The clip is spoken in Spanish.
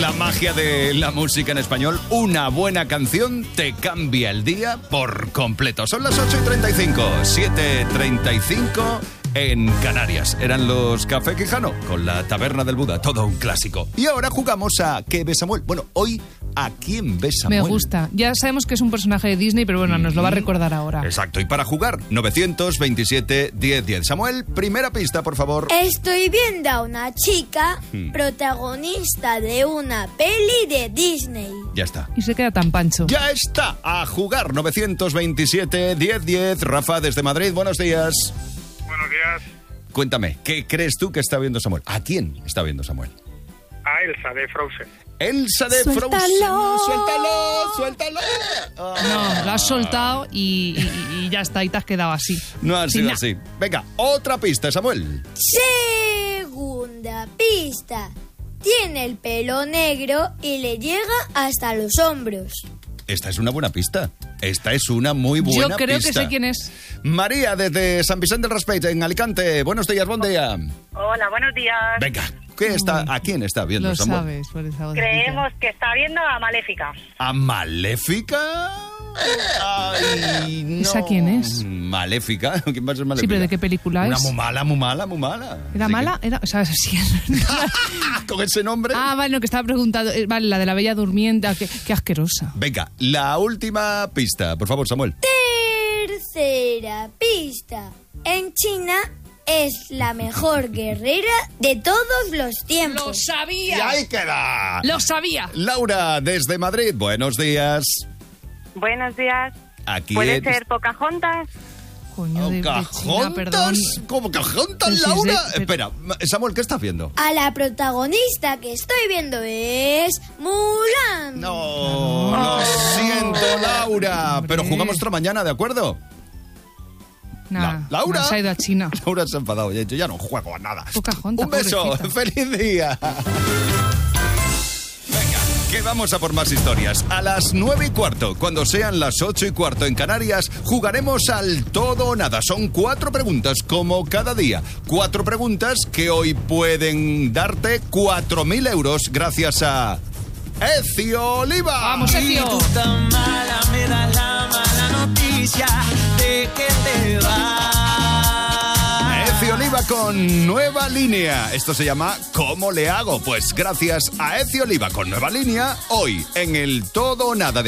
La magia de la música en español. Una buena canción te cambia el día por completo. Son las 8:35, 7:35 en Canarias. Eran los Café Quijano con la Taberna del Buda, todo un clásico. Y ahora jugamos a ¿Qué ve Samuel? Bueno, hoy ¿a quién ve Samuel? Me gusta. Ya sabemos que es un personaje de Disney, pero bueno, nos lo va a recordar ahora. Exacto. Y para jugar, 927-1010. Samuel, primera pista, por favor. Estoy viendo a una chica protagonista de una peli de Disney. Ya está. Y se queda tan pancho. Ya está. A jugar, 927-1010. Rafa, desde Madrid, buenos días. Buenos días. Cuéntame, ¿qué crees tú que está viendo Samuel? ¿A quién está viendo Samuel? A Elsa de Frozen. Elsa de ¡Suéltalo! Frozen. ¡Suéltalo! Oh. No, lo has soltado y ya está, y te has quedado así. No ha Sin sido na- así. Venga, otra pista, Samuel. Segunda pista. Tiene el pelo negro y le llega hasta los hombros. Esta es una buena pista. Esta es una muy buena Yo creo pista. que sé quién es. María, desde San Vicente del Raspeig, en Alicante. Buenos días, buen día. Hola, buenos días. Venga, ¿a quién está viendo Lo Samuel? sabes por esa voz. Creemos que está viendo a Maléfica. ¿A Maléfica? Ay, no. ¿Esa quién es? ¿Maléfica? ¿Quién va a ser Maléfica? Sí, pero ¿de qué película Una es? muy mala. ¿Era Así mala? Era, o sea, sí. que- ¿Con ese nombre? Ah, vale, lo que estaba preguntando. Vale, la de la Bella Durmiente. Qué asquerosa. Venga, la última pista, por favor, Samuel. Tercera pista. En China es la mejor guerrera de todos los tiempos. ¡Lo Y sabía! ahí queda. ¡Lo sabía! Laura, desde Madrid, buenos días. Buenos días. Aquí ¿Puede es- ser Pocahontas? Coño, de China, perdón. ¿Cajontas? ¿Cómo Cajontas, Pero si es Laura? de- Espera, Samuel, ¿qué estás viendo? A la protagonista que estoy viendo es Mulan. No, lo siento, Laura. Hombre. Pero jugamos otra mañana, ¿de acuerdo? Nada, Laura. se ha ido a China. Laura se ha enfadado. Oye, yo ya no juego a nada. Pocahontas, Un beso. pobrecita. ¡Feliz día! Venga, que vamos a por más historias. A las 9:15, cuando sean las 8:15 en Canarias, jugaremos al todo o nada. Son 4 preguntas, como cada día. 4 preguntas que hoy pueden darte 4.000 euros gracias a Ezio Oliva. ¡Vamos, Ezio! Tú tan mala, me das la mala noticia de que te vas. Ezio Oliva con Nueva Línea. Esto se llama ¿Cómo le hago? Pues gracias a Ezio Oliva con Nueva Línea, hoy en el todo o nada de